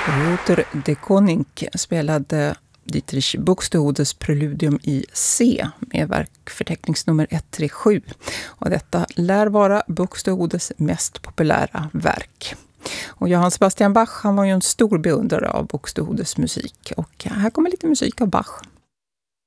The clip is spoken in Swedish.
Ruther de Koninck spelade Dietrich Buxtehudes preludium i C med verkförteckningsnummer 137. Och detta lär vara Buxtehudes mest populära verk. Och Johann Sebastian Bach, han var ju en stor beundrare av Buxtehudes musik. Och här kommer lite musik av Bach.